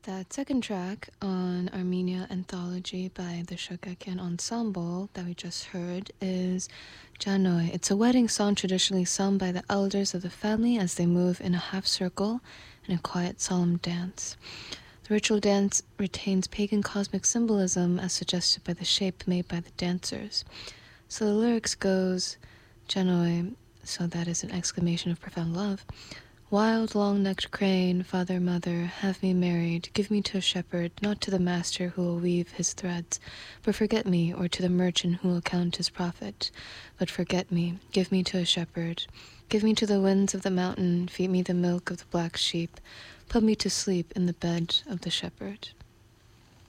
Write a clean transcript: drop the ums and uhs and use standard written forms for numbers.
That second track on Armenia Anthology by the Shogaken Ensemble that we just heard is Janoi. It's a wedding song traditionally sung by the elders of the family as they move in a half circle in a quiet, solemn dance. The ritual dance retains pagan cosmic symbolism as suggested by the shape made by the dancers. So the lyrics goes, Janoi, so that is an exclamation of profound love. Wild, long-necked crane, father, mother, have me married, give me to a shepherd, not to the master who will weave his threads, but forget me, or to the merchant who will count his profit. But forget me, give me to a shepherd. Give me to the winds of the mountain, feed me the milk of the black sheep, put me to sleep in the bed of the shepherd.